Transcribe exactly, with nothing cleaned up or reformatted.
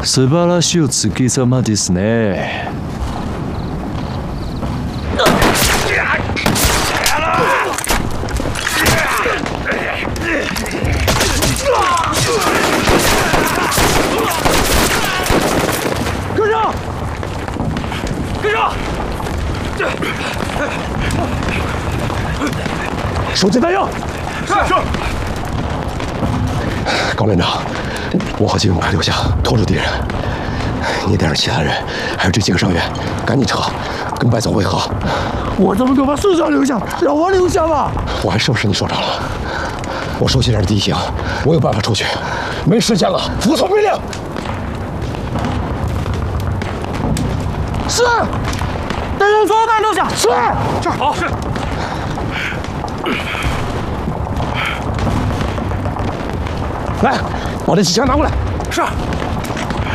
素晴らしいお月様ですね。 跟上！跟上！手机弹药。是是。高连长，我和金勇快留下，拖住敌人。你带着其他人，还有这几个伤员，赶紧撤，跟白总会合。我这么多把师长留下，让我留下吧。我还是不是你所长了？我熟悉这儿的地形，我有办法出去。没时间了，服从命令。是。带人所有带留下。是。是。好。是。来，把这机枪拿过来。是。